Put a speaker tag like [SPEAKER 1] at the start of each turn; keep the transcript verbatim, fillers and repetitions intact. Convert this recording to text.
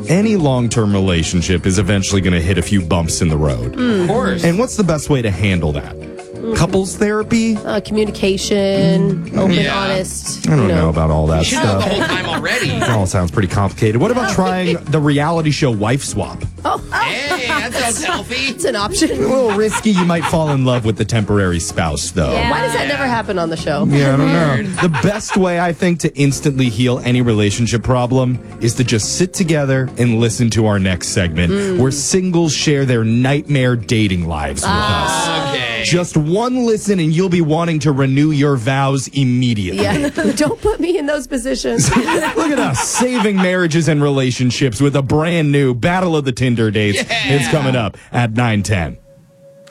[SPEAKER 1] any long-term relationship is eventually going to hit a few bumps in the road.
[SPEAKER 2] Mm. Of course.
[SPEAKER 1] And what's the best way to handle that? Couples therapy?
[SPEAKER 3] Uh, communication, open,
[SPEAKER 2] Yeah.
[SPEAKER 3] honest.
[SPEAKER 1] I don't
[SPEAKER 3] you
[SPEAKER 1] know.
[SPEAKER 3] know.
[SPEAKER 1] about all that
[SPEAKER 2] You should know
[SPEAKER 1] stuff.
[SPEAKER 2] the whole time already.
[SPEAKER 1] It all sounds pretty complicated. What about trying the reality show Wife Swap?
[SPEAKER 2] Hey, that sounds healthy.
[SPEAKER 3] It's an option.
[SPEAKER 1] A little risky. You might fall in love with the temporary spouse, though.
[SPEAKER 4] Yeah.
[SPEAKER 3] Why does that never happen on the show?
[SPEAKER 1] Yeah, I don't know. The best way, I think, to instantly heal any relationship problem is to just sit together and listen to our next segment where singles share their nightmare dating lives with us.
[SPEAKER 2] Okay.
[SPEAKER 1] Just one listen and you'll be wanting to renew your vows immediately.
[SPEAKER 3] Yeah, don't put me in those positions.
[SPEAKER 1] Look at us saving marriages and relationships with a brand new Battle of the Tinder Dates.
[SPEAKER 2] Yeah.
[SPEAKER 1] It's coming up at nine ten.